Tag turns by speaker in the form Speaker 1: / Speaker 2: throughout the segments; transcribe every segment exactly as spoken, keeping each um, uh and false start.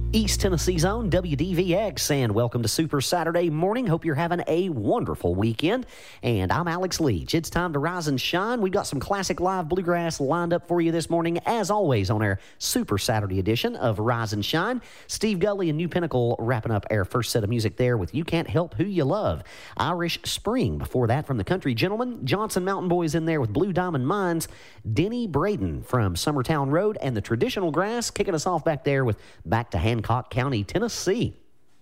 Speaker 1: East Tennessee's own W D V X, and welcome to Super Saturday Morning. Hope you're having a wonderful weekend. And I'm Alex Leach. It's time to rise and shine. We've got some classic live bluegrass lined up for you this morning, as always, on our Super Saturday edition of Rise and Shine. Steve Gully and New Pinnacle wrapping up our first set of music there with You Can't Help Who You Love. Irish Spring before that from the Country Gentlemen. Johnson Mountain Boys in there with Blue Diamond Mines. Denny Braden from Summertown Road, and the Traditional Grass kicking us off back there with Back to Hancock County, Tennessee.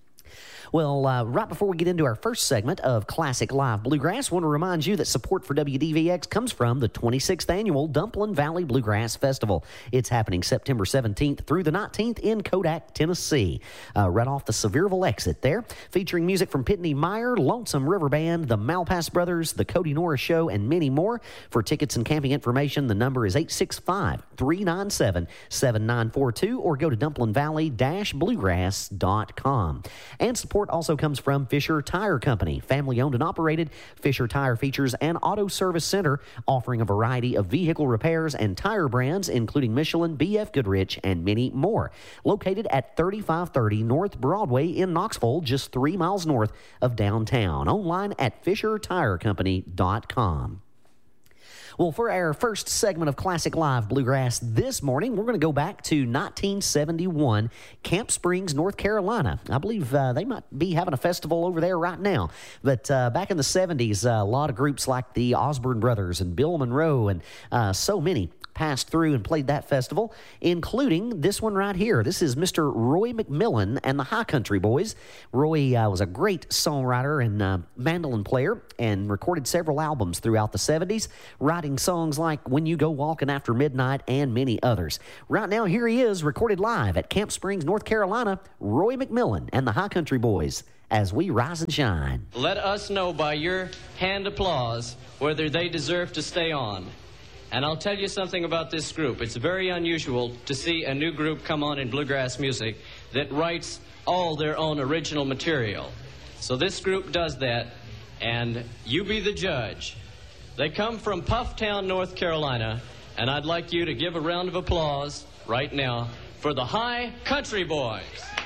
Speaker 1: Well, uh, right before we get into our first segment of Classic Live Bluegrass, I want to remind you that support for W D V X comes from the twenty-sixth Annual Dumpling Valley Bluegrass Festival. It's happening September seventeenth through the nineteenth in Kodak, Tennessee. Uh, right off the Sevierville exit there, featuring music from Pitney Meyer, Lonesome River Band, the Malpass Brothers, the Cody Norris Show, and many more. For tickets and camping information, the number is eight six five, three nine seven, seven nine four two or go to dumpling valley dash bluegrass dot com. And support also comes from Fisher Tire Company. Family owned and operated, Fisher Tire features an auto service center offering a variety of vehicle repairs and tire brands, including Michelin, B F Goodrich, and many more. Located at thirty-five thirty North Broadway in Knoxville, just three miles north of downtown. Online at fisher tire company dot com. Well, for our first segment of Classic Live Bluegrass this morning, we're going to go back to nineteen seventy-one, Camp Springs, North Carolina. I believe uh, they might be having a festival over there right now. But uh, back in the seventies, uh, a lot of groups like the Osborne Brothers and Bill Monroe and uh, so many passed through and played that festival, including this one right here. This is Mister Roy McMillan and the High Country Boys. Roy uh, was a great songwriter and uh, mandolin player and recorded several albums throughout the seventies, writing songs like When You Go Walking After Midnight and many others. Right now, here he is, recorded live at Camp Springs, North Carolina, Roy McMillan and the High Country Boys, as we rise and shine.
Speaker 2: Let us know by your hand applause whether they deserve to stay on. And I'll tell you something about this group. It's very unusual to see a new group come on in bluegrass music that writes all their own original material. So this group does that, and you be the judge. They come from Pufftown, North Carolina, and I'd like you to give a round of applause right now for the High Country Boys.